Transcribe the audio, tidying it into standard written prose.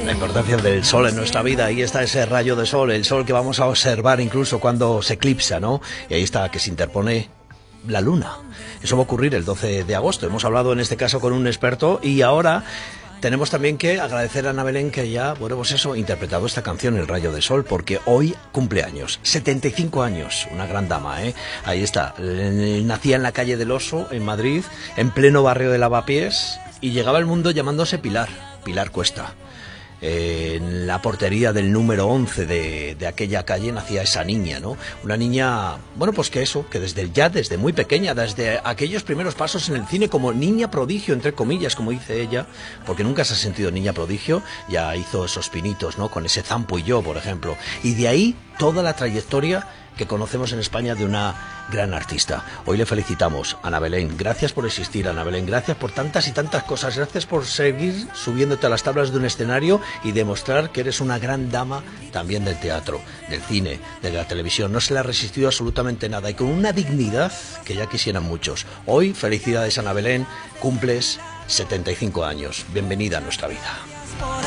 La importancia del sol en nuestra vida. Ahí está ese rayo de sol, el sol que vamos a observar incluso cuando se eclipsa, ¿no? Y ahí está, que se interpone la luna. Eso va a ocurrir el 12 de agosto. Hemos hablado en este caso con un experto y ahora tenemos también que agradecer a Ana Belén que haya, bueno, pues eso, interpretado esta canción, El rayo de sol, porque hoy cumple años, 75 años, una gran dama, ¿eh? Ahí está, nacía en la calle del Oso, en Madrid, en pleno barrio de Lavapiés, y llegaba al mundo llamándose Pilar Cuesta. En la portería del número 11 de aquella calle nacía esa niña, ¿no? Una niña, bueno, pues que eso, que desde muy pequeña, desde aquellos primeros pasos en el cine como niña prodigio, entre comillas, como dice ella, porque nunca se ha sentido niña prodigio, ya hizo esos pinitos, ¿no? Con ese Zampo y yo, por ejemplo. Y de ahí toda la trayectoria que conocemos en España de una gran artista. Hoy le felicitamos, Ana Belén. Gracias por existir, Ana Belén. Gracias por tantas y tantas cosas. Gracias por seguir subiéndote a las tablas de un escenario y demostrar que eres una gran dama también del teatro, del cine, de la televisión. No se le ha resistido absolutamente nada y con una dignidad que ya quisieran muchos. Hoy, felicidades, Ana Belén. Cumples 75 años. Bienvenida a nuestra vida.